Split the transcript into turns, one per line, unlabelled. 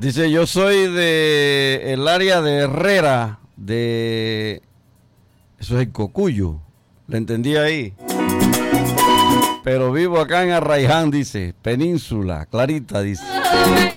Dice, yo soy de el área de Herrera, eso es el Cocuyo, le entendí ahí. Pero vivo acá en Arraiján, dice, Península, Clarita, dice.